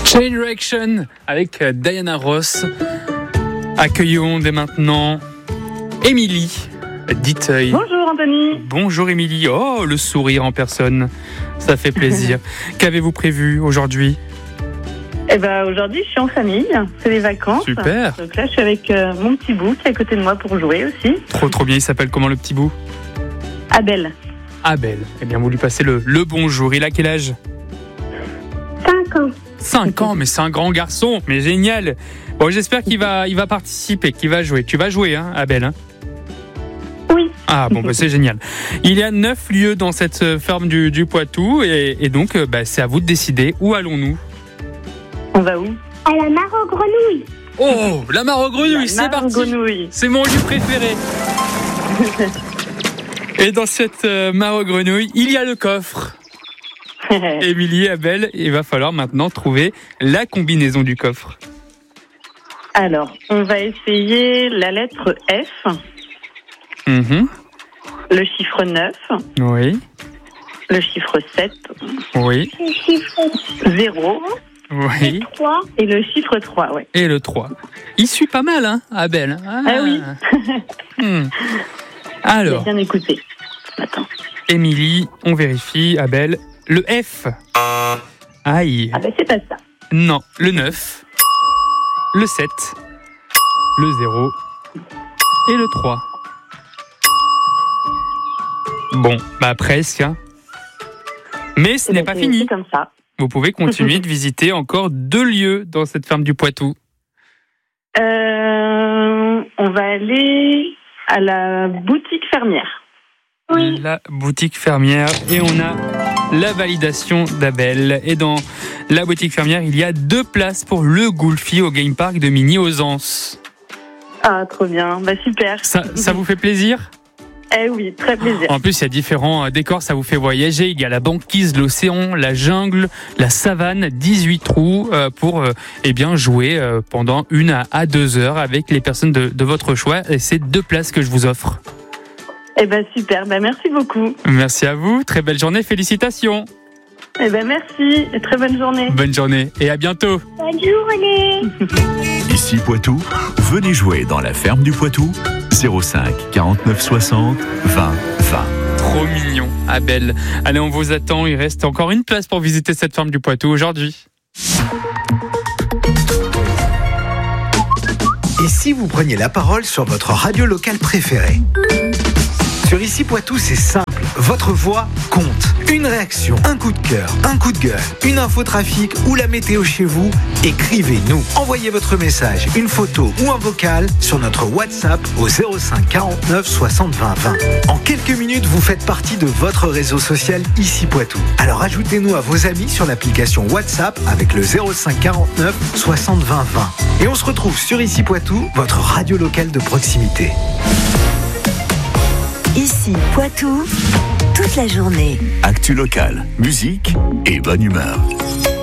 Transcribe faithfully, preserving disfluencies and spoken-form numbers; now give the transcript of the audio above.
Chain Reaction avec Diana Ross. Accueillons dès maintenant Émilie d'Iteuil. Bonjour Anthony. Bonjour Émilie. Oh, le sourire en personne, ça fait plaisir. Qu'avez-vous prévu aujourd'hui ? Eh ben aujourd'hui, je suis en famille, c'est les vacances. Super. Donc là, je suis avec euh, mon petit bout qui est à côté de moi pour jouer aussi. Trop trop bien, il s'appelle comment le petit bout ? Abel. Abel. Eh bien, vous lui passez le, le bonjour. Il a quel âge ? cinq ans. cinq ans, mais c'est un grand garçon, mais génial. Bon, j'espère qu'il va, il va participer, qu'il va jouer. Tu vas jouer, hein, Abel, hein ? Oui. Ah bon, bah, c'est génial. Il y a neuf lieux dans cette ferme du, du Poitou et, et donc bah, c'est à vous de décider. Où allons-nous ? On va où ? À la mare aux grenouilles. Oh, la mare aux grenouilles, c'est mare aux parti. grenouilles. C'est mon lieu préféré. Et dans cette euh, mare aux grenouilles, il y a le coffre. Émilie, Abel, il va falloir maintenant trouver la combinaison du coffre. Alors, on va essayer la lettre F, Mmh. le chiffre neuf, Oui, le chiffre sept, oui, Le chiffre zéro oui. trois. et le chiffre trois, ouais. Et le trois. Il suit pas mal, hein, Abel. Ah, Ah oui. Hmm. J'ai Alors, bien écouté. Attends. Émilie, on vérifie. Abel, le F. Aïe. Ah ben c'est pas ça. Non, le neuf, le sept, le zéro et le trois. Bon, bah presque. Hein. Mais ce Eh n'est ben, pas c'est- fini. C'est comme ça. Vous pouvez continuer de visiter encore deux lieux dans cette ferme du Poitou. Euh, on va aller à la boutique fermière. Oui. La boutique fermière et on a la validation d'Abel. Et dans la boutique fermière, il y a deux places pour le Goulfi au Game Park de Mini aux Anses. Ah, trop bien. Bah super. Ça, ça vous fait plaisir ? Eh oui, très plaisir. En plus, il y a différents euh, décors, ça vous fait voyager. Il y a la banquise, l'océan, la jungle, la savane, dix-huit trous euh, pour euh, eh bien, jouer euh, pendant une à, à deux heures avec les personnes de, de votre choix. Et c'est deux places que je vous offre. Eh ben super. Bah merci beaucoup. Merci à vous, très belle journée, félicitations. Eh ben merci. Et très bonne journée. Bonne journée et à bientôt. Bonne journée. Ici Poitou, venez jouer dans la ferme du Poitou, zéro cinq quarante-neuf soixante vingt vingt. Trop mignon, Abel. Allez, on vous attend, il reste encore une place pour visiter cette ferme du Poitou aujourd'hui. Et si vous preniez la parole sur votre radio locale préférée ? Sur Ici Poitou, c'est simple. Votre voix compte. Une réaction, un coup de cœur, un coup de gueule, une info trafic ou la météo chez vous, écrivez-nous. Envoyez votre message, une photo ou un vocal sur notre WhatsApp au zéro cinq quarante-neuf soixante vingt vingt. En quelques minutes, vous faites partie de votre réseau social Ici Poitou. Alors ajoutez-nous à vos amis sur l'application WhatsApp avec le zéro cinq quarante-neuf soixante vingt vingt. Et on se retrouve sur Ici Poitou, votre radio locale de proximité. Ici Poitou, toute la journée. Actu locale, musique et bonne humeur.